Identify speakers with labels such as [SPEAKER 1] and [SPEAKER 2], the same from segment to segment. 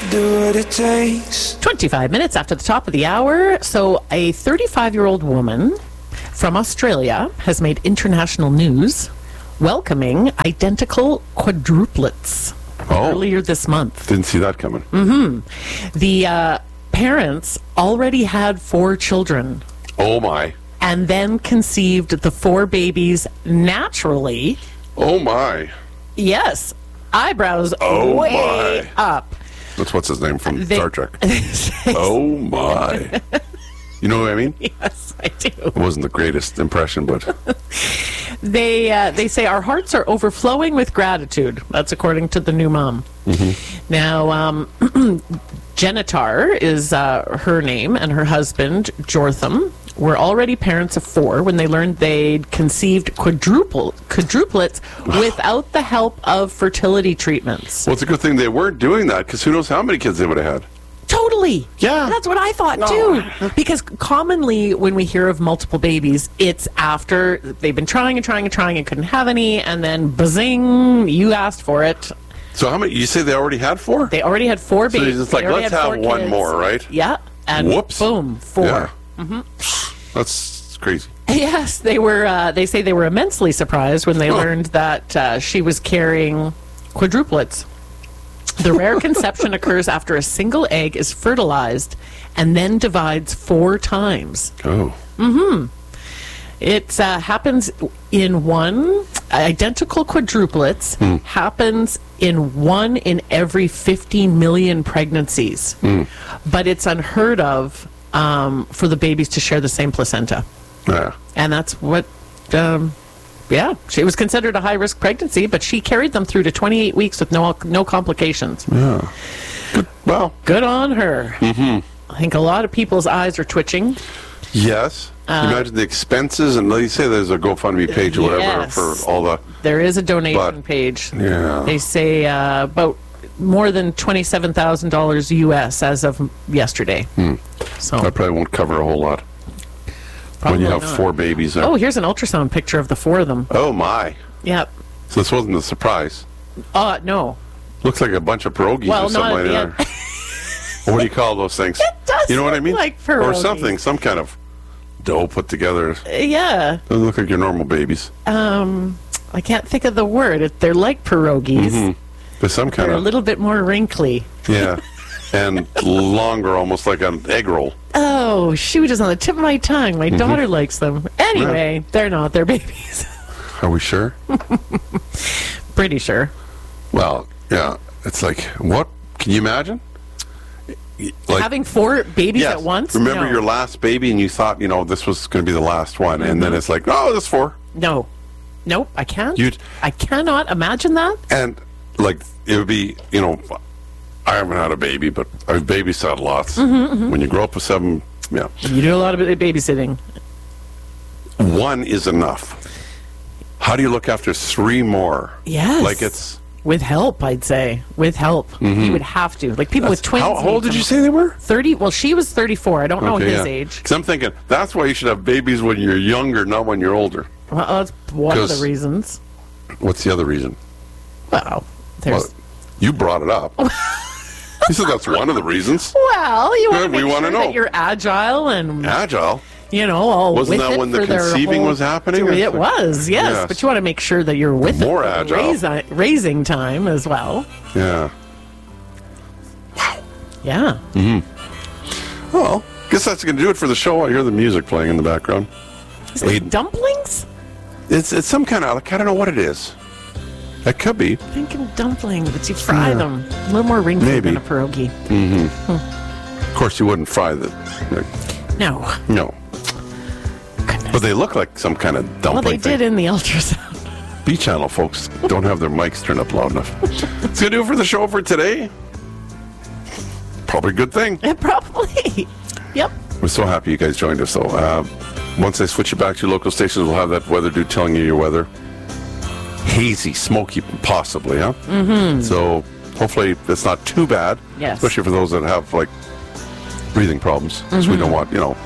[SPEAKER 1] do what it takes.
[SPEAKER 2] 25 minutes after the top of the hour. So a 35-year-old woman from Australia has made international news welcoming identical quadruplets earlier this month.
[SPEAKER 3] Didn't see that coming.
[SPEAKER 2] The parents already had 4 children
[SPEAKER 3] Oh, my.
[SPEAKER 2] and then conceived the 4 babies naturally.
[SPEAKER 3] Oh, my.
[SPEAKER 2] Yes, eyebrows
[SPEAKER 3] Oh,
[SPEAKER 2] way
[SPEAKER 3] my.
[SPEAKER 2] up.
[SPEAKER 3] That's what's his name from
[SPEAKER 2] They-
[SPEAKER 3] Star Trek. Oh, my. You know what I mean?
[SPEAKER 2] Yes, I do.
[SPEAKER 3] It wasn't the greatest impression, but
[SPEAKER 2] They say our hearts are overflowing with gratitude. That's according to the new mom. Now, Genitar is her name, and her husband Jortham were already parents of 4 when they learned they'd conceived quadruplets without the help of fertility treatments.
[SPEAKER 3] well, it's a good thing they weren't doing that, because who knows how many kids they would have had.
[SPEAKER 2] Totally.
[SPEAKER 3] Yeah.
[SPEAKER 2] That's what I thought too. Because commonly when we hear of multiple babies, it's after they've been trying and couldn't have any, and then bazing, you asked for it.
[SPEAKER 3] So how many? You say they already had 4?
[SPEAKER 2] They already had 4
[SPEAKER 3] So
[SPEAKER 2] babies.
[SPEAKER 3] it's like,
[SPEAKER 2] They already
[SPEAKER 3] let's
[SPEAKER 2] had
[SPEAKER 3] have
[SPEAKER 2] 4
[SPEAKER 3] one
[SPEAKER 2] kids.
[SPEAKER 3] more, right?
[SPEAKER 2] Yeah. And
[SPEAKER 3] Whoops.
[SPEAKER 2] boom, 4.
[SPEAKER 3] Yeah. That's crazy.
[SPEAKER 2] Yes, they were. They say they were immensely surprised when they learned that she was carrying quadruplets. The rare conception occurs after a single egg is fertilized and then divides 4 times.
[SPEAKER 3] Oh.
[SPEAKER 2] It happens in one. Identical quadruplets happens in 1 in every 15 million pregnancies. But it's unheard of for the babies to share the same placenta.
[SPEAKER 3] Yeah.
[SPEAKER 2] And that's what, she was considered a high-risk pregnancy, but she carried them through to 28 weeks with no complications.
[SPEAKER 3] Yeah. Well,
[SPEAKER 2] Good on her. I think a lot of people's eyes are twitching.
[SPEAKER 3] yes. Can you imagine the expenses, and let's say there's a GoFundMe page or whatever
[SPEAKER 2] Yes.
[SPEAKER 3] for all the.
[SPEAKER 2] There is a donation
[SPEAKER 3] But-
[SPEAKER 2] page.
[SPEAKER 3] Yeah.
[SPEAKER 2] They say about more than $27,000 US as of yesterday. So
[SPEAKER 3] That probably won't cover a whole lot when you have
[SPEAKER 2] not.
[SPEAKER 3] 4 babies there.
[SPEAKER 2] Oh, here's an ultrasound picture of the 4 of them.
[SPEAKER 3] Oh, my.
[SPEAKER 2] Yep.
[SPEAKER 3] So this wasn't a surprise.
[SPEAKER 2] No.
[SPEAKER 3] Looks like a bunch of pierogies
[SPEAKER 2] Well,
[SPEAKER 3] or something
[SPEAKER 2] not
[SPEAKER 3] like
[SPEAKER 2] yet.
[SPEAKER 3] that. What do you call those things?
[SPEAKER 2] It does
[SPEAKER 3] You know what I
[SPEAKER 2] look
[SPEAKER 3] mean?
[SPEAKER 2] like
[SPEAKER 3] or
[SPEAKER 2] pierogies.
[SPEAKER 3] something, some kind of dough put together.
[SPEAKER 2] Yeah.
[SPEAKER 3] Doesn't look like your normal babies.
[SPEAKER 2] I can't think of the word. They're like pierogies.
[SPEAKER 3] There's some kind
[SPEAKER 2] They're a
[SPEAKER 3] of
[SPEAKER 2] little bit more wrinkly.
[SPEAKER 3] yeah, and longer, almost like an egg roll.
[SPEAKER 2] Oh, shoot, is on the tip of my tongue. My daughter likes them. Anyway, they're not. They're babies.
[SPEAKER 3] Are we sure?
[SPEAKER 2] Pretty sure.
[SPEAKER 3] Well, yeah. It's like, what? Can you imagine? Like,
[SPEAKER 2] Having 4 babies
[SPEAKER 3] yes.
[SPEAKER 2] at once?
[SPEAKER 3] Remember
[SPEAKER 2] No.
[SPEAKER 3] your last baby, and you thought, this was going to be the last one, and then it's like, oh, there's 4.
[SPEAKER 2] No. Nope, I can't.
[SPEAKER 3] You'd-
[SPEAKER 2] I cannot imagine that.
[SPEAKER 3] And like it would be, I haven't had a baby, but I've babysat lots. When you grow up with 7,
[SPEAKER 2] You do a lot of babysitting.
[SPEAKER 3] 1 is enough. How do you look after 3 more?
[SPEAKER 2] Yes.
[SPEAKER 3] Like it's
[SPEAKER 2] With help, I'd say. With help. You would have to. Like people with twins.
[SPEAKER 3] how old
[SPEAKER 2] need
[SPEAKER 3] did you
[SPEAKER 2] some-
[SPEAKER 3] say they were?
[SPEAKER 2] 30. Well, she was 34. I don't know his age.
[SPEAKER 3] Because I'm thinking that's why you should have babies when you're younger, not when you're older.
[SPEAKER 2] Well, that's one of the
[SPEAKER 3] 'Cause-
[SPEAKER 2] reasons.
[SPEAKER 3] What's the other reason?
[SPEAKER 2] Well, there's.
[SPEAKER 3] Well, you brought it up. You said that's one of the reasons.
[SPEAKER 2] Well, you want to
[SPEAKER 3] Good, we
[SPEAKER 2] make
[SPEAKER 3] wanna
[SPEAKER 2] sure
[SPEAKER 3] know.
[SPEAKER 2] that you're agile and
[SPEAKER 3] Agile.
[SPEAKER 2] all
[SPEAKER 3] Wasn't
[SPEAKER 2] with
[SPEAKER 3] that
[SPEAKER 2] it
[SPEAKER 3] when the
[SPEAKER 2] for their
[SPEAKER 3] conceiving
[SPEAKER 2] whole-
[SPEAKER 3] was happening?
[SPEAKER 2] It was, yes,
[SPEAKER 3] Yes.
[SPEAKER 2] but you want to make sure that you're with
[SPEAKER 3] More
[SPEAKER 2] it for
[SPEAKER 3] agile.
[SPEAKER 2] raising time as well.
[SPEAKER 3] Yeah.
[SPEAKER 2] Yeah.
[SPEAKER 3] Well, guess that's going to do it for the show. I hear the music playing in the background.
[SPEAKER 2] Is it dumplings?
[SPEAKER 3] It's some kind of, I don't know what it is. It could be.
[SPEAKER 2] Thinking dumplings, but you fry them. A little more wrinkly
[SPEAKER 3] Maybe.
[SPEAKER 2] than a pierogi.
[SPEAKER 3] Of course, you wouldn't fry the.
[SPEAKER 2] No.
[SPEAKER 3] No.
[SPEAKER 2] Goodness.
[SPEAKER 3] But they look like some kind of
[SPEAKER 2] Well,
[SPEAKER 3] dumpling
[SPEAKER 2] they did
[SPEAKER 3] thing.
[SPEAKER 2] in the ultrasound.
[SPEAKER 3] B-channel folks don't have their mics turned up loud enough. It's going to do it for the show for today. Probably a good thing.
[SPEAKER 2] Probably. Yep.
[SPEAKER 3] We're so happy you guys joined us, though. Once I switch you back to local stations, we'll have that weather dude telling you your weather. Hazy, smoky, possibly, huh? Mm-hmm. So hopefully it's not too bad.
[SPEAKER 2] Yes.
[SPEAKER 3] Especially for those that have, like, breathing problems. Because we don't want,
[SPEAKER 2] No.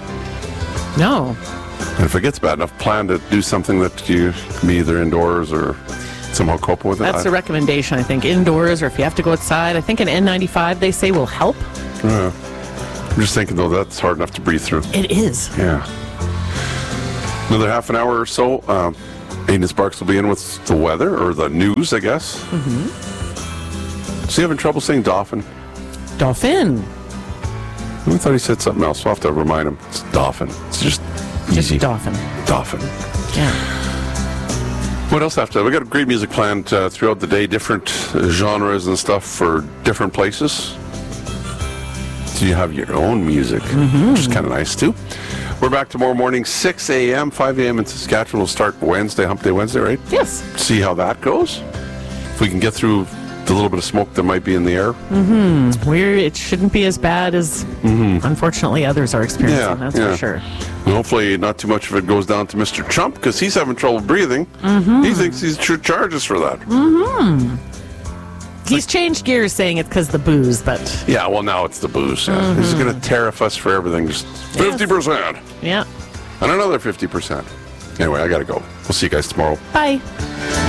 [SPEAKER 3] and if it gets bad enough, plan to do something that you can be either indoors or somehow cope with it.
[SPEAKER 2] That's the recommendation, I think. Indoors, or if you have to go outside. I think an N95, they say, will help.
[SPEAKER 3] I'm just thinking, though, that's hard enough to breathe through.
[SPEAKER 2] It is.
[SPEAKER 3] Yeah. Another half an hour or so, Aiden Sparks will be in with the weather, or the news, I guess. Mm-hmm. Is he having trouble saying dolphin?
[SPEAKER 2] Dolphin.
[SPEAKER 3] I thought he said something else. We'll have to remind him. It's dolphin. It's just easy.
[SPEAKER 2] Dolphin.
[SPEAKER 3] Dolphin.
[SPEAKER 2] Yeah.
[SPEAKER 3] What else after that? We got great music planned throughout the day, different genres and stuff for different places. So you have your own music, which is kind of nice too. We're back tomorrow morning, 6 a.m., 5 a.m. in Saskatchewan. We'll start Wednesday, Hump Day Wednesday, right?
[SPEAKER 2] Yes.
[SPEAKER 3] See how that goes. If we can get through the little bit of smoke that might be in the air.
[SPEAKER 2] It shouldn't be as bad as, unfortunately, others are experiencing. That's for sure.
[SPEAKER 3] And hopefully not too much of it goes down to Mr. Trump, because he's having trouble breathing. He thinks he's charges for that.
[SPEAKER 2] He's changed gears, saying it's because the booze, but...
[SPEAKER 3] Yeah, well, now it's the booze. Yeah. He's going to tariff us for everything. Just 50%.
[SPEAKER 2] Yeah.
[SPEAKER 3] And another 50%. Anyway, I got to go. We'll see you guys tomorrow.
[SPEAKER 2] Bye.